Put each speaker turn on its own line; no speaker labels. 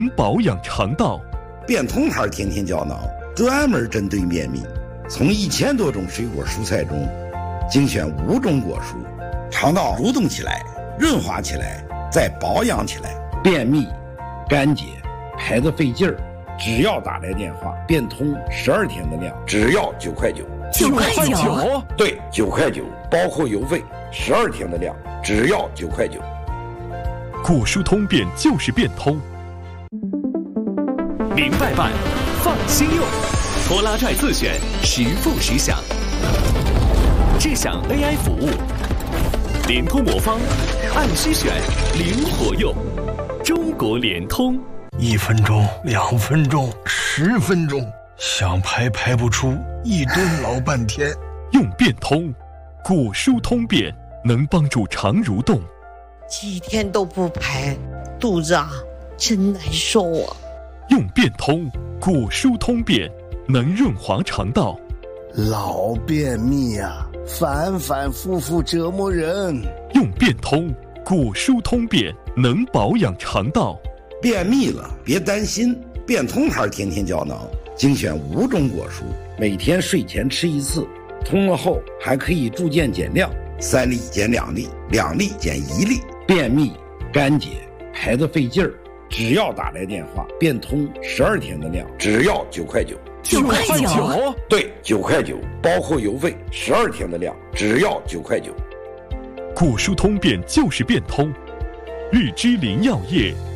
保养肠道。
变通牌甜甜胶囊专门针对便秘，从1000多种水果蔬菜中精选5种果蔬，肠道蠕动起来，润滑起来，再保养起来。便秘、干结、排得费劲儿，只要打来电话，变通12天的量，只要9块9。
9块9？
对，9块9，包括邮费，12天的量，只要9块9。
果蔬通便就是变通，
明白办，放心用，拖拉拽自选，实付实享，智享 AI 服务，联通魔方，按需选，灵活用，中国联通。
1分钟、2分钟、10分钟，想排排不出，一蹲老半天。
用变通，果蔬通便能帮助肠蠕动。
几天都不排，肚子真难受啊。
用变通，果蔬通便能润滑肠道。
老便秘啊，反反复复折磨人。
用变通，果蔬通便能保养肠道。
便秘了别担心，变通牌甜甜胶囊精选5种果蔬，每天睡前吃1次，通了后还可以逐渐减量，3粒减2粒，2粒减1粒。便秘、干结、排得费劲儿，只要打来电话，变通12天的量，只要9块9。
9块9？
对，9块9，包括邮费，12天的量，只要9块9。
果蔬通便就是变通，日之林药业